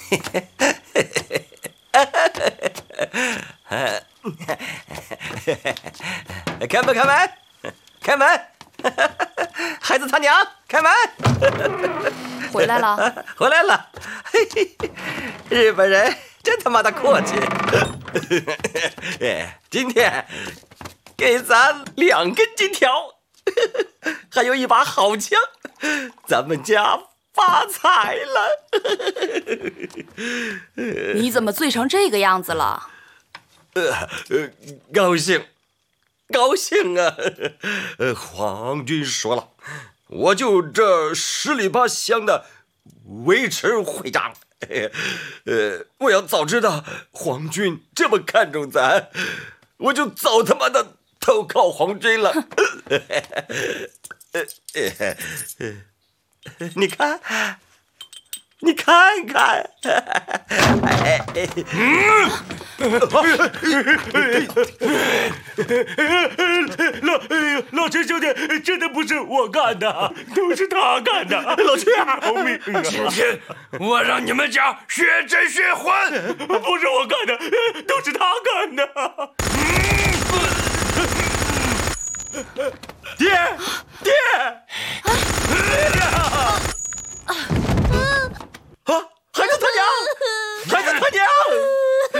开门，开门，开门！孩子他娘，开门！ 回来了， 回来了！嘿嘿，日本人真他妈的阔气！今天给咱2根金条，还有一把好枪，咱们家发财了！ 你怎么醉成这个样子了？ 高兴，高兴啊！皇军说了，我就这10里8乡的维持会长。我要早知道皇军这么看重咱，我就早他妈的投靠皇军了。你看，你看看， 老陈兄弟，真的不是我干的，都是他干的。 老陈， 今天我让你们家血债血还，不是我干的，都是他干的。 爹，爹，